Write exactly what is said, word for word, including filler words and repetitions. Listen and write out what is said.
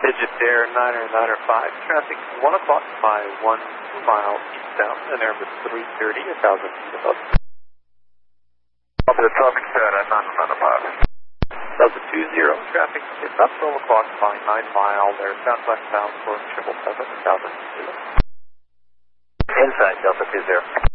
Digit Air niner niner five, traffic one o'clock by one mile eastbound, and Airbus three thirty, one thousand feet above. Copy the traffic set at niner niner five. Delta two zero, traffic is up twelve o'clock by nine mile, there southwestbound for triple seven, one thousand feet above. Inside Delta two zero.